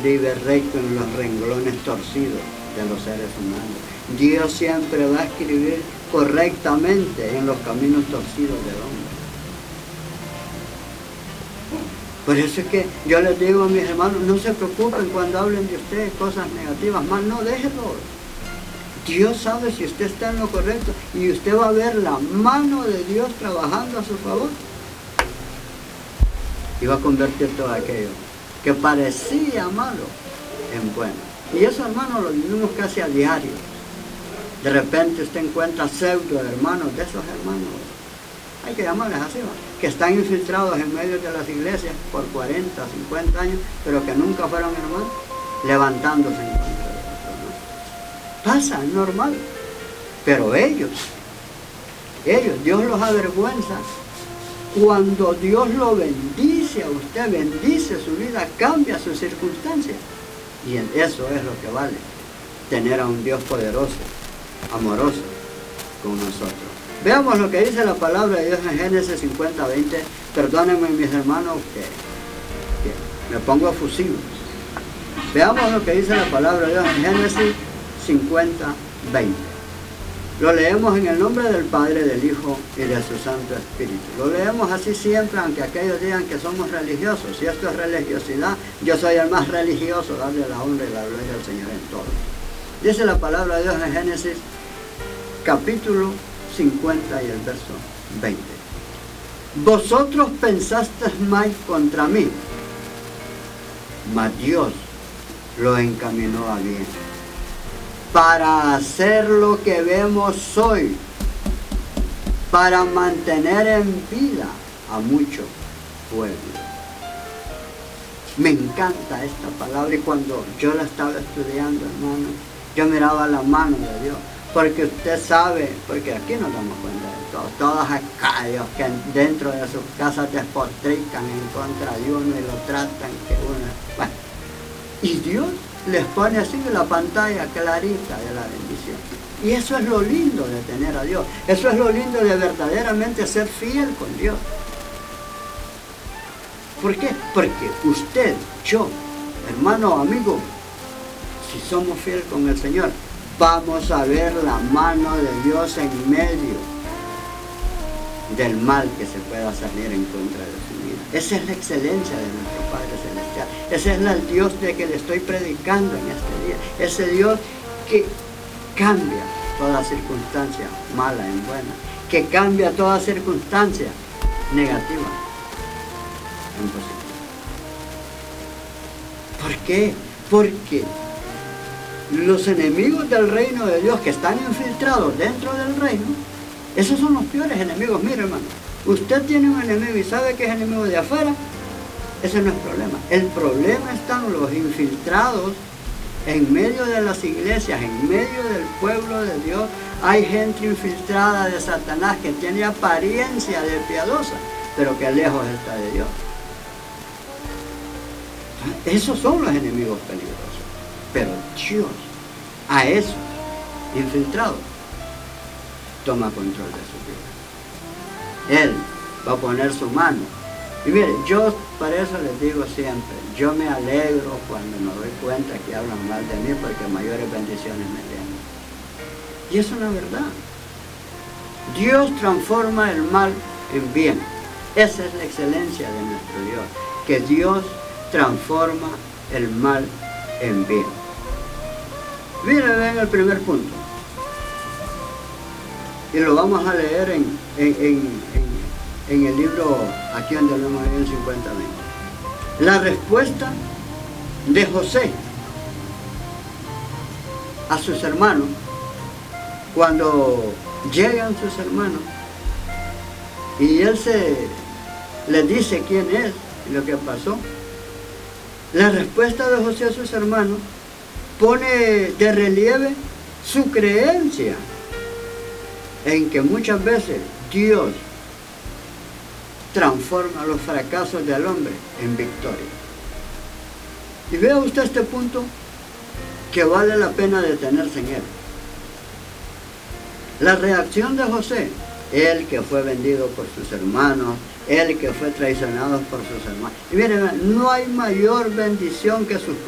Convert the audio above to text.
escribe recto en los renglones torcidos de los seres humanos. Dios siempre va a escribir correctamente en los caminos torcidos del hombre. Por eso es que yo les digo a mis hermanos, no se preocupen cuando hablen de ustedes cosas negativas, más no, déjenlo. Dios sabe si usted está en lo correcto y usted va a ver la mano de Dios trabajando a su favor. Y va a convertir todo aquello que parecía malo en bueno. Y eso, hermanos, lo vivimos casi a diario. De repente usted encuentra pseudo hermanos de esos hermanos, hay que llamarles así, ¿no?, que están infiltrados en medio de las iglesias por 40, 50 años, pero que nunca fueron hermanos, levantándose en contra de otros. Pasa, es normal. Pero ellos, Dios los avergüenza. Cuando Dios lo bendice a usted, bendice su vida, cambia sus circunstancias. Y eso es lo que vale, tener a un Dios poderoso, amoroso con nosotros. Veamos lo que dice la palabra de Dios en Génesis 50:20. Perdónenme, mis hermanos, que me pongo efusivo. Veamos lo que dice la palabra de Dios en Génesis 50:20. Lo leemos en el nombre del Padre, del Hijo y de su Santo Espíritu. Lo leemos así siempre, aunque aquellos digan que somos religiosos. Si esto es religiosidad, yo soy el más religioso, darle la honra y la gloria al Señor en todo. Dice la palabra de Dios en Génesis capítulo 50 y el verso 20. Vosotros pensasteis mal contra mí, mas Dios lo encaminó a bien, para hacer lo que vemos hoy, para mantener en vida a mucho pueblo. Me encanta esta palabra, y cuando yo la estaba estudiando, hermano, yo miraba la mano de Dios. Porque usted sabe, porque aquí nos damos cuenta de todo, todos aquellos que dentro de sus casas despotrican en contra de uno y lo tratan que uno... Bueno, y Dios les pone así la pantalla clarita de la bendición. Y eso es lo lindo de tener a Dios. Eso es lo lindo de verdaderamente ser fiel con Dios. ¿Por qué? Porque usted, yo, hermano, amigo, si somos fieles con el Señor, vamos a ver la mano de Dios en medio del mal que se pueda salir en contra de su vida. Esa es la excelencia de nuestro Padre Celestial. Ese es el Dios de que le estoy predicando en este día. Ese Dios que cambia toda circunstancia mala en buena, que cambia toda circunstancia negativa en positiva. ¿Por qué? Porque los enemigos del reino de Dios que están infiltrados dentro del reino, esos son los peores enemigos. Mire, hermano, usted tiene un enemigo y sabe que es enemigo de afuera, ese no es problema. El problema están los infiltrados en medio de las iglesias, en medio del pueblo de Dios. Hay gente infiltrada de Satanás que tiene apariencia de piadosa, pero que lejos está de Dios. Esos son los enemigos peligrosos. Pero Dios, a esos infiltrados, toma control de su vida. Él va a poner su mano. Y mire, yo para eso les digo siempre, yo me alegro cuando me doy cuenta que hablan mal de mí, porque mayores bendiciones me tienen. Y es una verdad. Dios transforma el mal en bien. Esa es la excelencia de nuestro Dios, que Dios transforma el mal en bien. Miren, ven el primer punto. Y lo vamos a leer en el libro, aquí donde lo hemos leído en 50:20. La respuesta de José a sus hermanos, cuando llegan sus hermanos, y él les dice quién es y lo que pasó. La respuesta de José a sus hermanos pone de relieve su creencia en que muchas veces Dios transforma los fracasos del hombre en victoria. Y vea usted este punto que vale la pena detenerse en él. La reacción de José, él que fue vendido por sus hermanos, él que fue traicionado por sus hermanos. Y miren, no hay mayor bendición que sus